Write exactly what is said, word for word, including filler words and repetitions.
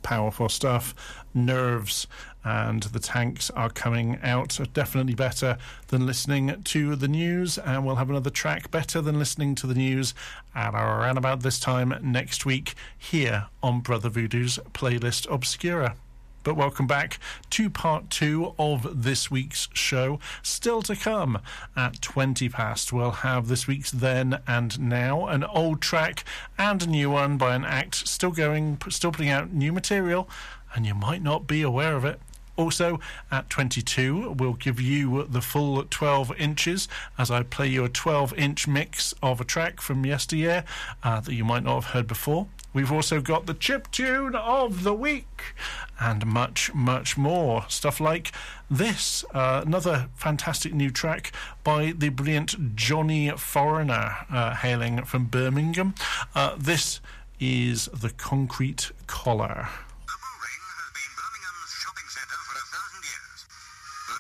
powerful stuff. Nerves and The Tanks are coming out definitely better than listening to the news, and we'll have another track better than listening to the news at around about this time next week here on Brother Voodoo's Playlist Obscura. But welcome back to part two of this week's show. Still to come at twenty past, we'll have this week's Then and Now, an old track and a new one by an act still going, still putting out new material, and you might not be aware of it. Also, at twenty-two, we'll give you the full twelve inches as I play you a twelve-inch mix of a track from yesteryear uh, that you might not have heard before. We've also got the chip tune of the week and much, much more. Stuff like this, uh, another fantastic new track by the brilliant Johnny Foreigner, uh, hailing from Birmingham. Uh, this is The Concrete Collar.